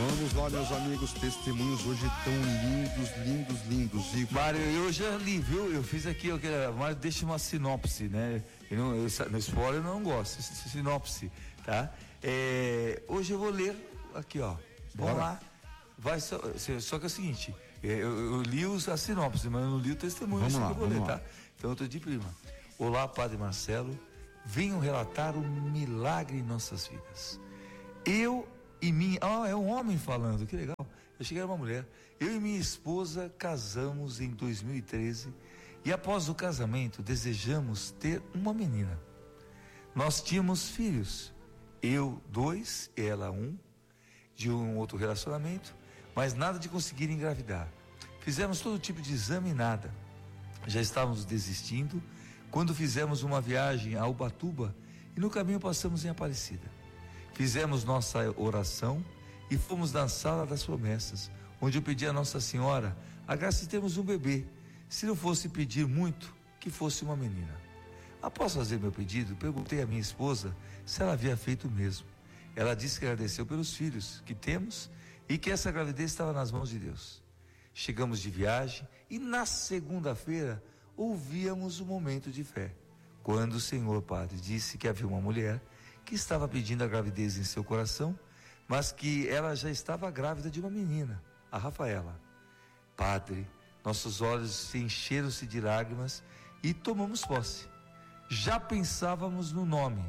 Vamos lá, meus amigos, testemunhos hoje tão lindos. E Mário, eu já li, viu? Eu fiz aqui, mas deixa uma sinopse, né? No spoiler eu não gosto, sinopse, tá? Hoje eu vou ler aqui, ó. Vamos lá. Só que é o seguinte, eu li a sinopse, mas eu não li o testemunho. Vamos lá, que eu vou ler, lá. tá? Então eu tô de prima. Olá, Padre Marcelo, venho relatar um milagre em nossas vidas. É um homem falando, que legal. Eu cheguei a uma mulher. Eu e minha esposa casamos em 2013 e após o casamento desejamos ter uma menina. Nós tínhamos filhos, eu 2, ela 1, de um outro relacionamento, mas nada de conseguir engravidar. Fizemos todo tipo de exame e nada. Já estávamos desistindo quando fizemos uma viagem a Ubatuba e no caminho passamos em Aparecida. Fizemos nossa oração e fomos na sala das promessas, onde eu pedi a Nossa Senhora a graça de termos um bebê, se não fosse pedir muito, que fosse uma menina. Após fazer meu pedido, perguntei à minha esposa se ela havia feito o mesmo. Ela disse que agradeceu pelos filhos que temos e que essa gravidez estava nas mãos de Deus. Chegamos de viagem e na segunda-feira ouvíamos um momento de fé, quando o Senhor Padre disse que havia uma mulher que estava pedindo a gravidez em seu coração, mas que ela já estava grávida de uma menina, a Rafaela. Padre, nossos olhos se encheram-se de lágrimas e tomamos posse. Já pensávamos no nome.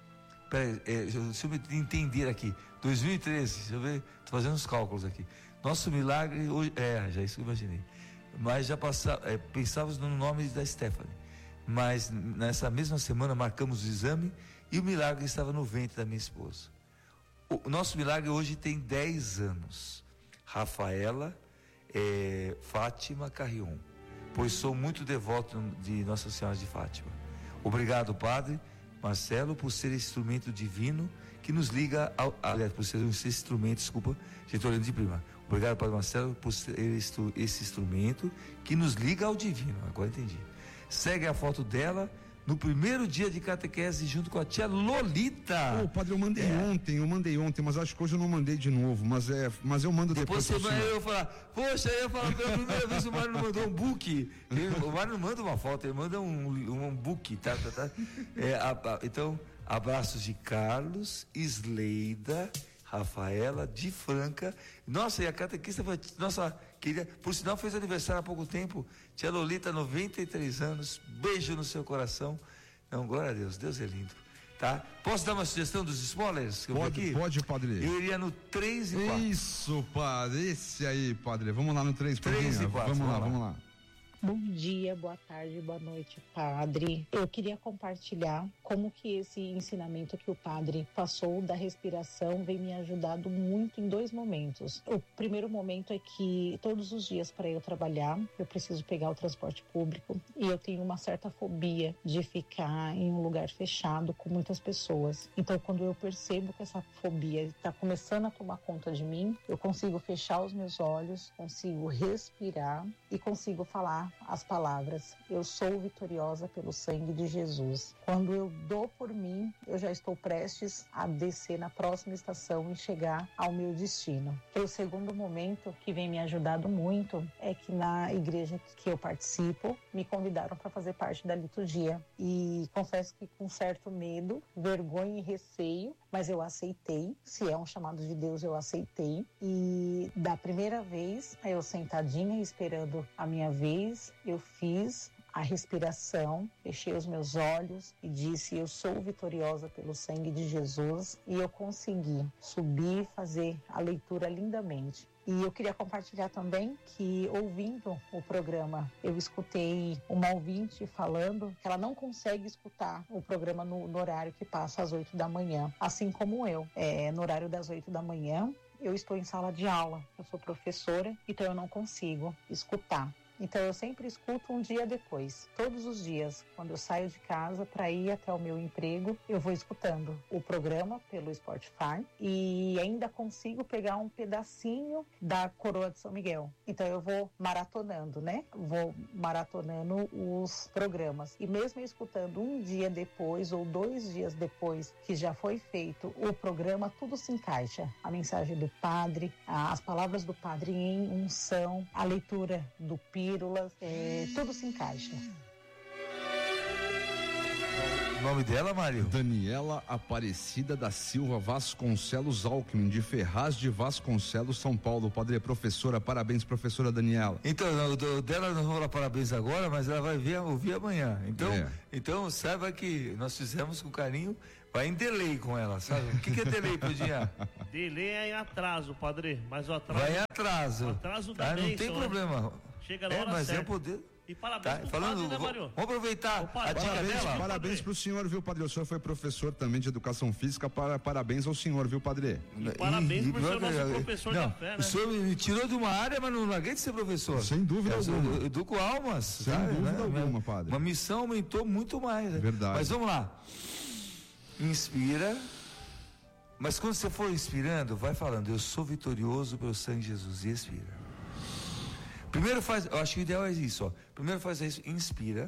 Deixa eu entender aqui. 2013, deixa eu ver, estou fazendo os cálculos aqui. Nosso milagre hoje, já isso que eu imaginei. Mas já pensávamos no nome da Stephanie. Mas nessa mesma semana marcamos o exame e o milagre estava no ventre da minha esposa. O nosso milagre hoje tem 10 anos. Rafaela Fátima Carrion, pois sou muito devoto de Nossa Senhora de Fátima. Obrigado, Padre Marcelo, por ser esse instrumento divino que nos liga por ser esse instrumento, desculpa, já estou olhando de prima. Obrigado, Padre Marcelo, por ser esse instrumento que nos liga ao divino. Agora entendi. Segue a foto dela no primeiro dia de catequese junto com a tia Lolita. Padre, eu mandei ontem, mas acho que hoje eu não mandei de novo, mas eu mando depois. Depois eu falar, poxa, eu ia falar, pela primeira vez o Mário não mandou um book. O Mário não manda uma foto, ele manda um book, tá? Então, abraços de Carlos, Isleida, Rafaela, de Franca. Nossa, e a catequista foi, nossa querida, por sinal fez aniversário há pouco tempo, tia Lolita, 93 anos, beijo no seu coração. Não, glória a Deus, Deus é lindo, tá? Posso dar uma sugestão dos spoilers? Pode, Padre. Eu iria no 3 e 4. Isso, Padre, esse aí, Padre, vamos lá no 3 e 4. Vamos lá. Bom dia, boa tarde, boa noite, Padre. Eu queria compartilhar como que esse ensinamento que o Padre passou da respiração vem me ajudando muito em 2 momentos. O primeiro momento é que todos os dias para eu trabalhar, eu preciso pegar o transporte público e eu tenho uma certa fobia de ficar em um lugar fechado com muitas pessoas. Então, quando eu percebo que essa fobia está começando a tomar conta de mim, eu consigo fechar os meus olhos, consigo respirar e consigo falar as palavras: eu sou vitoriosa pelo sangue de Jesus. Quando eu dou por mim, eu já estou prestes a descer na próxima estação e chegar ao meu destino. E o segundo momento que vem me ajudando muito é que na igreja que eu participo, me convidaram para fazer parte da liturgia. E confesso que com certo medo, vergonha e receio, mas eu aceitei. Se é um chamado de Deus, eu aceitei. E da primeira vez, eu sentadinha esperando a minha vez, eu fiz a respiração, fechei os meus olhos e disse: eu sou vitoriosa pelo sangue de Jesus. E eu consegui subir, fazer a leitura lindamente. E eu queria compartilhar também que, ouvindo o programa, eu escutei uma ouvinte falando que ela não consegue escutar o programa no horário que passa às 8 da manhã, assim como eu. No horário das 8 da manhã, eu estou em sala de aula, eu sou professora, então eu não consigo escutar. Então eu sempre escuto um dia depois. Todos os dias, quando eu saio de casa para ir até o meu emprego, eu vou escutando o programa pelo Spotify e ainda consigo pegar um pedacinho da Coroa de São Miguel. Então eu vou maratonando, né? Vou maratonando os programas. E mesmo escutando um dia depois ou 2 dias depois que já foi feito o programa, tudo se encaixa. A mensagem do padre, as palavras do padre em unção, a leitura do Pílulas, tudo se encaixa. O nome dela, Mário? Daniela Aparecida da Silva Vasconcelos Alckmin, de Ferraz de Vasconcelos, São Paulo. Padre, professora, parabéns, professora Daniela. Então, dela não vou dar parabéns agora, mas ela vai ouvir amanhã. Então saiba que nós fizemos com carinho, vai em delay com ela, sabe? O que é delay, Pudinha? Delay é em atraso, padre, mas o atraso... Vai em atraso. O atraso da bênção, não tem problema. Chega na hora certa. É poder... E parabéns pro padre, né, Mário? Vamos aproveitar a dica dela. Parabéns pro senhor, viu, padre? O senhor foi professor também de educação física. Parabéns ao senhor, viu, padre? E parabéns por ser nosso professor da fé, né? O senhor me tirou de uma área, mas não larguei de ser professor. Sem dúvida alguma. Eu educo almas. Sem dúvida alguma, padre. Uma missão aumentou muito mais. Né? Verdade. Mas vamos lá. Inspira. Mas quando você for inspirando, vai falando: eu sou vitorioso pelo sangue de Jesus. E expira. Primeiro eu acho que o ideal é isso, ó. Primeiro faz isso, inspira,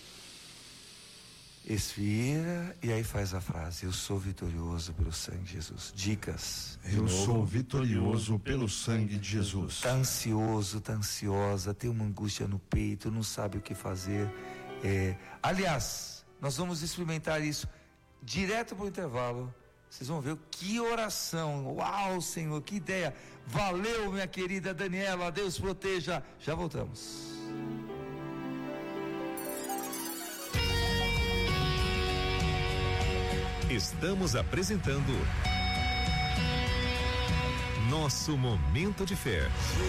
expira, e aí faz a frase: eu sou vitorioso pelo sangue de Jesus. Dicas. Eu sou vitorioso pelo sangue de Jesus. Tá ansioso, tá ansiosa, tem uma angústia no peito, não sabe o que fazer. Aliás, nós vamos experimentar isso direto pro intervalo. Vocês vão ver que oração. Uau, Senhor, que ideia. Valeu, minha querida Daniela. Deus proteja. Já voltamos. Estamos apresentando Nosso Momento de Fé.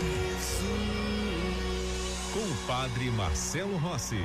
Com o Padre Marcelo Rossi.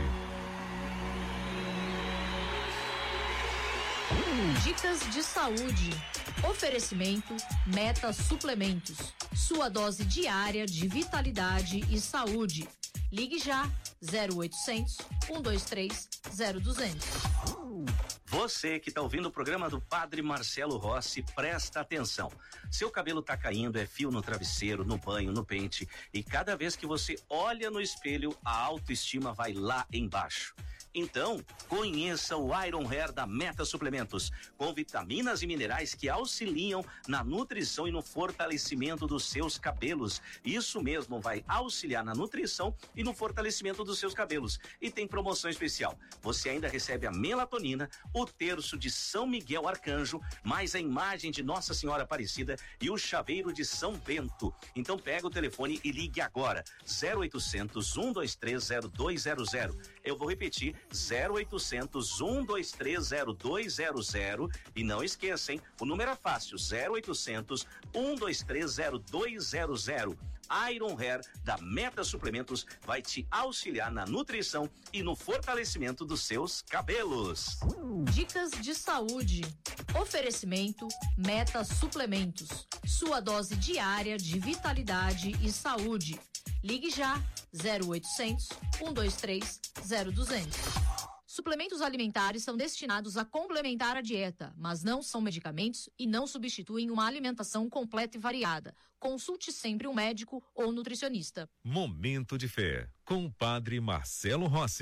Dicas de saúde. Oferecimento Meta Suplementos. Sua dose diária de vitalidade e saúde. Ligue já 0800 123 0200. Você que está ouvindo o programa do Padre Marcelo Rossi, presta atenção. Seu cabelo está caindo, é fio no travesseiro, no banho, no pente, e cada vez que você olha no espelho, a autoestima vai lá embaixo. Então, conheça o Iron Hair da Meta Suplementos, com vitaminas e minerais que auxiliam na nutrição e no fortalecimento dos seus cabelos. Isso mesmo, vai auxiliar na nutrição e no fortalecimento dos seus cabelos. E tem promoção especial. Você ainda recebe a melatonina, o terço de São Miguel Arcanjo, mais a imagem de Nossa Senhora Aparecida e o chaveiro de São Bento. Então pega o telefone e ligue agora, 0800 123 0200. Eu vou repetir, 0800 123 0200, e não esqueça, hein? O número é fácil, 0800 123 0200. Iron Hair da Meta Suplementos vai te auxiliar na nutrição e no fortalecimento dos seus cabelos. Dicas de saúde. Oferecimento Meta Suplementos. Sua dose diária de vitalidade e saúde. Ligue já 0800 123 0200. Suplementos alimentares são destinados a complementar a dieta, mas não são medicamentos e não substituem uma alimentação completa e variada. Consulte sempre um médico ou nutricionista. Momento de Fé, com o Padre Marcelo Rossi.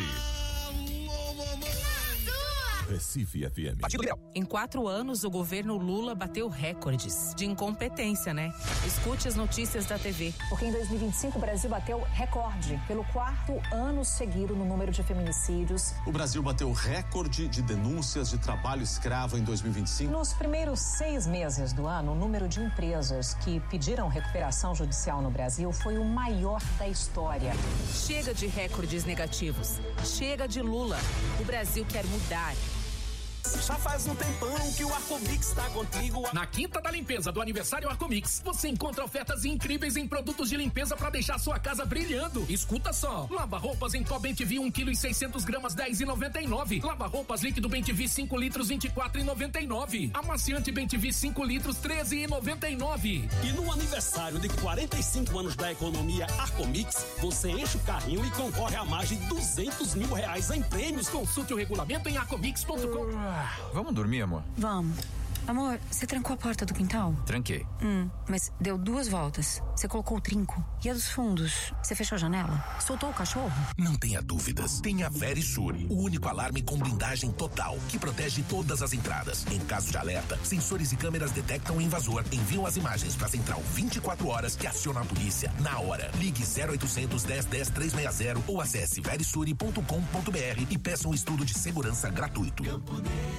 Recife FM. Em 4 anos, o governo Lula bateu recordes de incompetência, né? Escute as notícias da TV. Porque em 2025 o Brasil bateu recorde pelo 4º ano seguido no número de feminicídios. O Brasil bateu recorde de denúncias de trabalho escravo em 2025. Nos primeiros 6 meses do ano, o número de empresas que pediram recuperação judicial no Brasil foi o maior da história. Chega de recordes negativos. Chega de Lula. O Brasil quer mudar. Já faz um tempão que o Arcomix tá contigo. Na Quinta da Limpeza do aniversário Arcomix, você encontra ofertas incríveis em produtos de limpeza para deixar sua casa brilhando. Escuta só: lava-roupas em pó Bem-TV 1 kg e 600 gramas 10,99. Lava-roupas líquido Bem-TV 5 litros 24,99. Amaciante Bem-TV 5 litros 13,99. E no aniversário de 45 anos da economia Arcomix, você enche o carrinho e concorre a mais de R$200 mil em prêmios. Consulte o regulamento em arcomix.com. Vamos dormir, amor? Vamos. Amor, você trancou a porta do quintal? Tranquei. Mas deu 2 voltas. Você colocou o trinco. E a dos fundos? Você fechou a janela? Soltou o cachorro? Não tenha dúvidas. Tem a Verisure, o único alarme com blindagem total, que protege todas as entradas. Em caso de alerta, sensores e câmeras detectam o invasor, enviam as imagens para a central 24 horas que aciona a polícia na hora. Ligue 0800 10 10 360 ou acesse verisure.com.br e peça um estudo de segurança gratuito.